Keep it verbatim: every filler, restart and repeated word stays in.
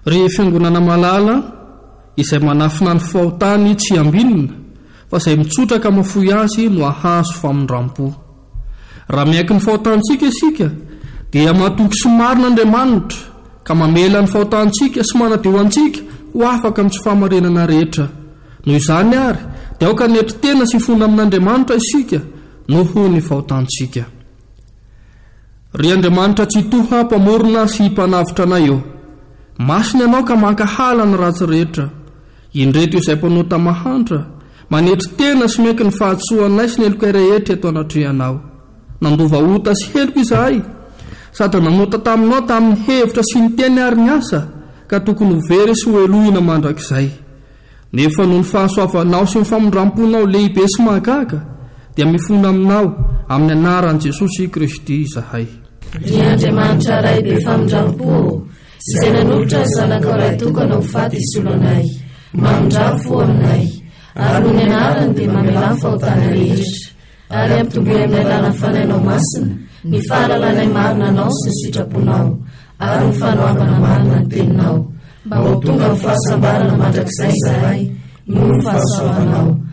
Ry fiangonana malala izay manafina ny fahotany tsy ambinina fa izay mitsotraka mafoy azy no ahazo famindram-po. Raha miaiky ny fahotantsika isika dia matoky somarina Andriamanitra ka mamela ny fahotantsika sy manadeo antsika ho afaka amin'ny tsy fahamarinana rehetra. Noho izany ary dia aoka netry tena sy fona amin'Andriamanitra isika noho ny fahotantsika. Ry Andriamanitra tsy toha hampamorona sy mpanavitra anay eo. Masiny ianao ka mankahala ny ratsy rehetra. Indreto izay mpanota mahantra manetry tena sy maiky ny fahatsoanay sy ny heloka rehetra eto anatrehanao. Nandova ota sy heloka izahay sady nanota taminao tamin'ny hevitra sy ny teny ary ny asa ka tokony ho very sy ho elohina mandrakizay. Nefa noho ny fahasoavanao sy ny famindram-ponao lehibe sy mahagaga dia mifona aminao amin'ny anaran'i Jesosy Kristy izahay. Ry Andriamanitra ray be famindram-po izay nanolotra ny zanakao ray tokana ho faty isolo anay, mamindra-fo aminay ary noho ny anarany dia mamela ny fahotana rehetra ary ampitomboy amin'ny alàna fanainao masina ny fahalalànay marina anao sy ny sitraponao ary ny fanoavana marina ny teninao mba ho tonga ny fahasambarana mandrakizay izahay noho ny fahasoavanao